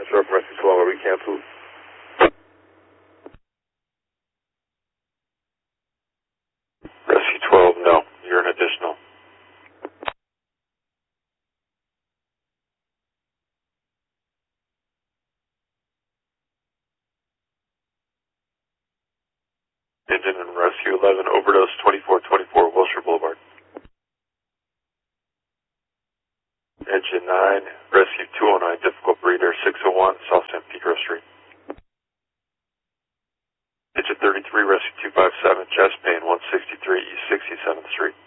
Short from Rescue 12, are we canceled? Rescue 12, no. You're an additional. Engine and Rescue 11, overdose 2424 Wilshire Boulevard. Engine 9, Rescue 209, difficult breather 601 South San Pedro Street. Engine 33, Rescue 257, chest pain 163 East 67th Street.